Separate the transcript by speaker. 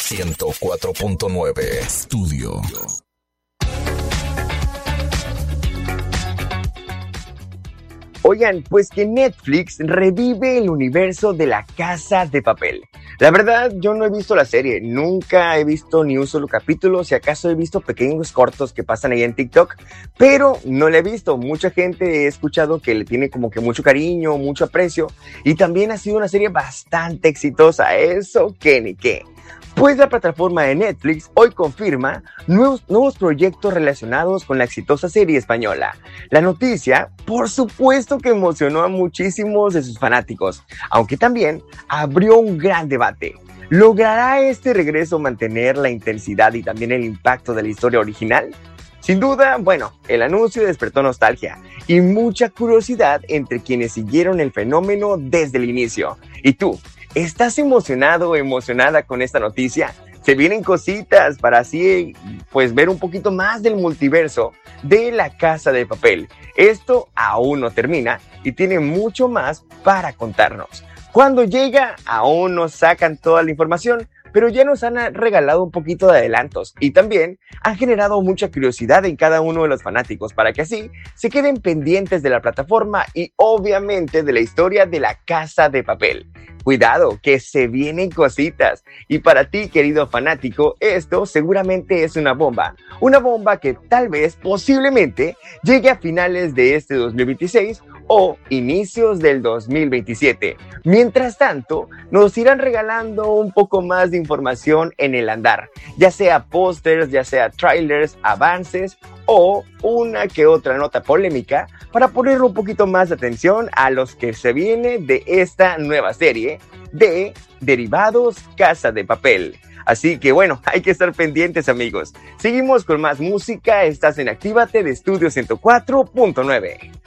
Speaker 1: 104.9 Estudio.
Speaker 2: Oigan, pues que Netflix revive el universo de La Casa de Papel. La verdad, yo no he visto la serie, nunca he visto ni un solo capítulo, si acaso he visto pequeños cortos que pasan ahí en TikTok, pero no la he visto. Mucha gente he escuchado que le tiene como que mucho cariño, mucho aprecio, y también ha sido una serie bastante exitosa, eso que ni qué. Pues la plataforma de Netflix hoy confirma nuevos proyectos relacionados con la exitosa serie española. La noticia, por supuesto que emocionó a muchísimos de sus fanáticos, aunque también abrió un gran debate. ¿Logrará este regreso mantener la intensidad y también el impacto de la historia original? Sin duda, bueno, el anuncio despertó nostalgia y mucha curiosidad entre quienes siguieron el fenómeno desde el inicio. ¿Y tú? ¿Estás emocionado o emocionada con esta noticia? Se vienen cositas para así pues ver un poquito más del multiverso de La Casa de Papel. Esto aún no termina y tiene mucho más para contarnos. Cuando llega, aún no sacan toda la información, pero ya nos han regalado un poquito de adelantos y también han generado mucha curiosidad en cada uno de los fanáticos para que así se queden pendientes de la plataforma y obviamente de la historia de La Casa de Papel. Cuidado, que se vienen cositas. Y para ti, querido fanático, esto seguramente es una bomba. Una bomba que tal vez, posiblemente, llegue a finales de este 2026 o inicios del 2027. Mientras tanto, nos irán regalando un poco más de información en el andar, ya sea pósters, ya sea trailers, avances o una que otra nota polémica para poner un poquito más de atención a los que se viene de esta nueva serie de Derivados Casa de Papel. Así que bueno, hay que estar pendientes, amigos. Seguimos con más música. Estás en Actívate de Estudio 104.9.